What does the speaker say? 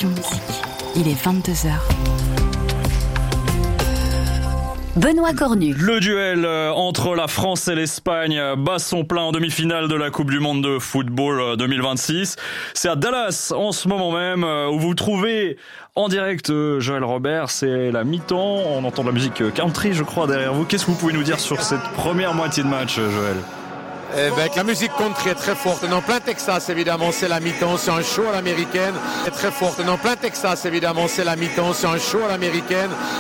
Passion Musique. Il est 22h. Benoît Cornu. Le duel entre la France et l'Espagne bat son plein en demi-finale de la Coupe du Monde de football 2026. C'est à Dallas en ce moment même où vous trouvez en direct Joël Robert. C'est la mi-temps. On entend de la musique country, je crois, derrière vous. Qu'est-ce que vous pouvez nous dire sur cette première moitié de match, Joël ? La musique country est très forte. Dans plein Texas, évidemment, c'est la mi-temps. C'est un show à l'américaine. C'est très forte. Dans plein Texas, évidemment, c'est la mi-temps. C'est un show à l'américaine.